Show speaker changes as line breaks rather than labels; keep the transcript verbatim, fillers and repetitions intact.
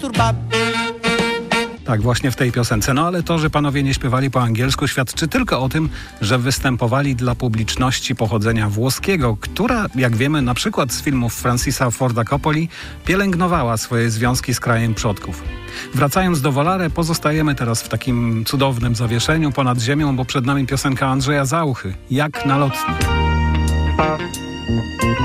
Tak, właśnie w tej piosence. No ale to, że panowie nie śpiewali po angielsku, świadczy tylko o tym, że występowali dla publiczności pochodzenia włoskiego, która, jak wiemy, na przykład z filmów Francisa Forda Coppoli, pielęgnowała swoje związki z krajem przodków. Wracając do Volare, pozostajemy teraz w takim cudownym zawieszeniu ponad ziemią, bo przed nami piosenka Andrzeja Zauchy, Jak na lotni.